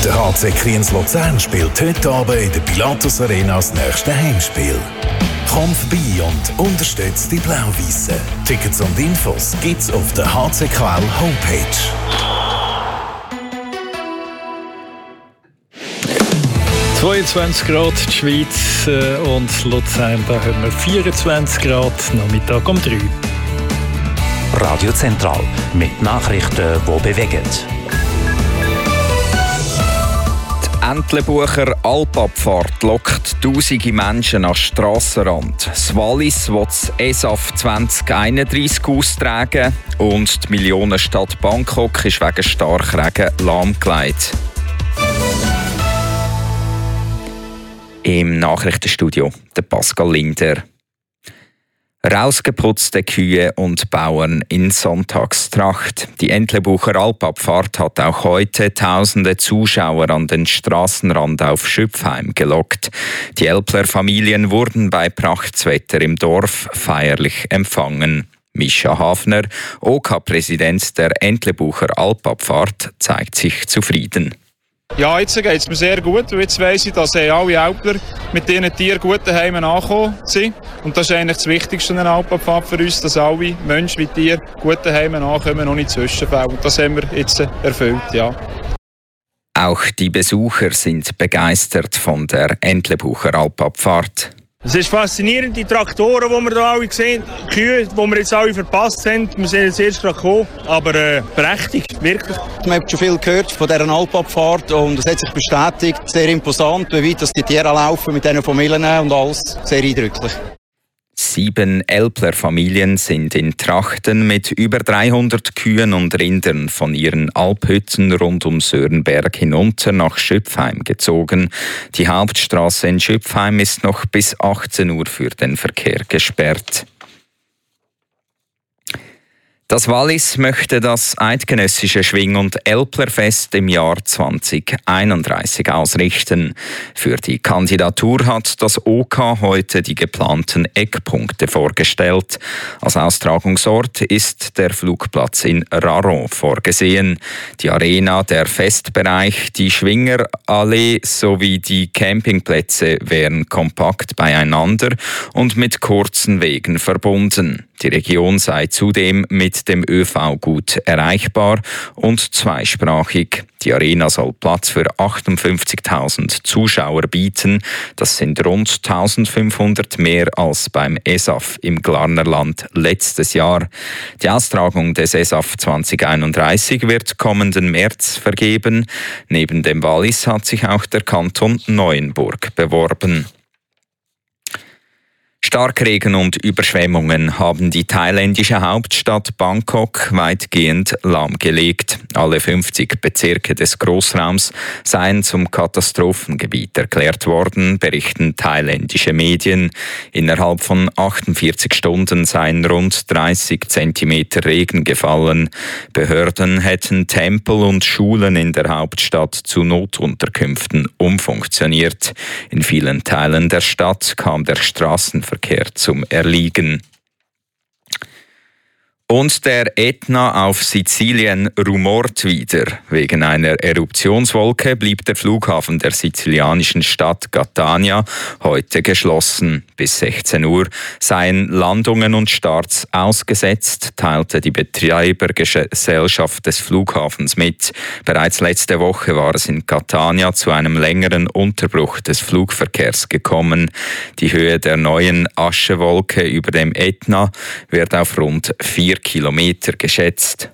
Der HC Kriens Luzern spielt heute Abend in der Pilatus Arena das nächste Heimspiel. Komm vorbei und unterstützt die Blau-Weissen. Tickets und Infos gibt's auf der HCKL Homepage. – 22 Grad die Schweiz und Luzern, da haben wir 24 Grad, Nachmittag um 3. Radio Zentral mit Nachrichten, die bewegen. Die Entlebucher Alpabfahrt lockt tausende Menschen an den Strassenrand. Das Wallis will das ESAF 2031 austragen und die Millionenstadt Bangkok ist wegen Starkregen lahmgelegt. Im Nachrichtenstudio der Pascal Linder. Rausgeputzte Kühe und Bauern in Sonntagstracht. Die Entlebucher Alpabfahrt hat auch heute tausende Zuschauer an den Strassenrand auf Schüpfheim gelockt. Die Elpler Familien wurden bei Prachtswetter im Dorf feierlich empfangen. Mischa Hafner, OK-Präsident der Entlebucher Alpabfahrt, zeigt sich zufrieden. Ja, jetzt geht es mir sehr gut, weil jetzt weiss ich, dass alle Alpler mit ihren Tieren gut daheim angekommen sind. Und das ist eigentlich das Wichtigste an einer Alpabfahrt für uns, dass alle Menschen wie Tiere gut daheim ankommen, ohne Zwischenfälle. Und das haben wir jetzt erfüllt, ja. Auch die Besucher sind begeistert von der Entlebucher Alpabfahrt. Es ist faszinierend, die Traktoren, die wir hier alle sehen, die Kühe, die wir jetzt alle verpasst haben. Wir sind jetzt erst gerade gekommen, aber prächtig, wirklich. Man hat schon viel gehört von dieser Alpabfahrt und es hat sich bestätigt, sehr imposant, wie weit die Tiere laufen mit diesen Familien und alles, sehr eindrücklich. 7 Elpler Familien sind in Trachten mit über 300 Kühen und Rindern von ihren Alphütten rund um Sörenberg hinunter nach Schüpfheim gezogen. Die Hauptstraße in Schüpfheim ist noch bis 18 Uhr für den Verkehr gesperrt. Das Wallis möchte das eidgenössische Schwing- und Elplerfest im Jahr 2031 ausrichten. Für die Kandidatur hat das OK heute die geplanten Eckpunkte vorgestellt. Als Austragungsort ist der Flugplatz in Raron vorgesehen. Die Arena, der Festbereich, die Schwingerallee sowie die Campingplätze wären kompakt beieinander und mit kurzen Wegen verbunden. Die Region sei zudem mit dem ÖV gut erreichbar und zweisprachig. Die Arena soll Platz für 58.000 Zuschauer bieten. Das sind rund 1.500 mehr als beim ESAF im Glarnerland letztes Jahr. Die Austragung des ESAF 2031 wird kommenden März vergeben. Neben dem Wallis hat sich auch der Kanton Neuenburg beworben. Starkregen und Überschwemmungen haben die thailändische Hauptstadt Bangkok weitgehend lahmgelegt. Alle 50 Bezirke des Großraums seien zum Katastrophengebiet erklärt worden, berichten thailändische Medien. Innerhalb von 48 Stunden seien rund 30 Zentimeter Regen gefallen. Behörden hätten Tempel und Schulen in der Hauptstadt zu Notunterkünften umfunktioniert. In vielen Teilen der Stadt kam der Straßenverkehr zum Erliegen. Und der Ätna auf Sizilien rumort wieder. Wegen einer Eruptionswolke blieb der Flughafen der sizilianischen Stadt Catania heute geschlossen. Bis 16 Uhr seien Landungen und Starts ausgesetzt, teilte die Betreibergesellschaft des Flughafens mit. Bereits letzte Woche war es in Catania zu einem längeren Unterbruch des Flugverkehrs gekommen. Die Höhe der neuen Aschewolke über dem Ätna wird auf rund 4 Kilometer geschätzt.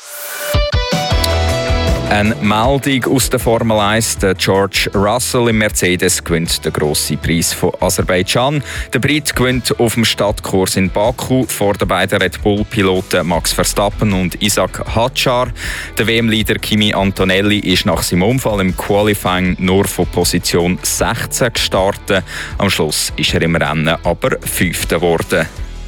Ein Meldung aus der Formel 1. Der George Russell im Mercedes gewinnt den grossen Preis von Aserbaidschan. Der Brit gewinnt auf dem Stadtkurs in Baku vor den beiden Red Bull-Piloten Max Verstappen und Isaac Hadjar. Der WM-Leader Kimi Antonelli ist nach seinem Unfall im Qualifying nur von Position 16 gestartet. Am Schluss ist er im Rennen aber 5. geworden.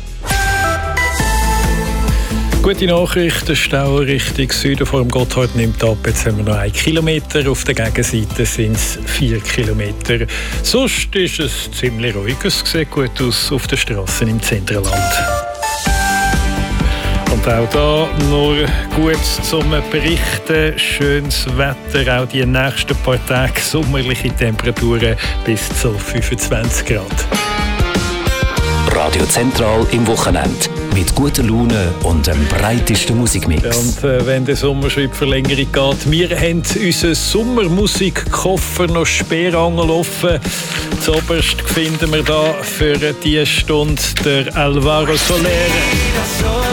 Gute Nachricht, der Stau Richtung Süden vor dem Gotthard nimmt ab. Jetzt haben wir noch 1 Kilometer. Auf der Gegenseite sind es 4 Kilometer. Sonst ist es ziemlich ruhig. Es sieht gut aus auf den Straßen im Zentralland. Und auch da nur gut zum Berichten. Schönes Wetter, auch die nächsten paar Tage sommerliche Temperaturen bis zu 25 Grad. Radio Zentral im Wochenende. Mit guter Laune und dem breitesten Musikmix. Und wenn der Sommer schon in die Verlängerung geht, wir haben unseren Sommermusikkoffer noch Speerangel offen. Zuoberst finden wir da für diese Stunde der Alvaro Soler.